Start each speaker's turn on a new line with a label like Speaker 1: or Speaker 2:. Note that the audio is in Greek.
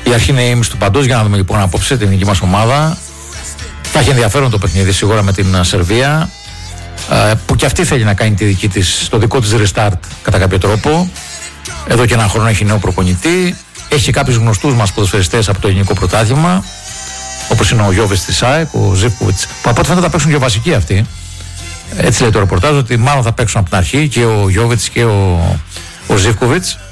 Speaker 1: Η αρχή είναι η ήμιση του παντός. Για να δούμε λοιπόν απόψε την δική μας ομάδα. Θα έχει ενδιαφέρον το παιχνίδι σίγουρα με την Σερβία, που και αυτή θέλει να κάνει το δικό της restart κατά κάποιο τρόπο. Εδώ και ένα χρόνο έχει νέο προπονητή. Έχει κάποιους γνωστούς μας ποδοσφαιριστές από το ελληνικό πρωτάθλημα, όπως είναι ο Γιώβετς της ΑΕΚ, ο Ζίβκοβιτς, που από ό,τι φαίνεται θα παίξουν και βασικοί αυτοί. Έτσι λέει το ρεπορτάζ, ότι μάλλον θα παίξουν από την αρχή και ο Γιώβετς και ο Ζίβκοβιτς.